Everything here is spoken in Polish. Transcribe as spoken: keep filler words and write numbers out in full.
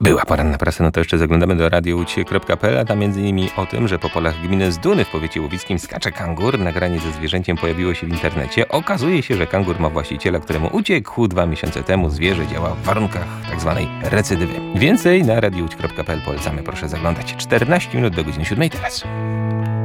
była poranna prasa, no to jeszcze zaglądamy do radiowódź kropka pe el, a tam między innymi o tym, że po polach gminy Zduny w powiecie łowickim skacze kangur. Nagranie ze zwierzęciem pojawiło się w internecie. Okazuje się, że kangur ma właściciela, któremu uciekł dwa miesiące temu. Zwierzę działa w warunkach tak zwanej recydywy. Więcej na radiowódź kropka pe el polecamy, proszę zaglądać. czternaście minut do godziny siódmej teraz.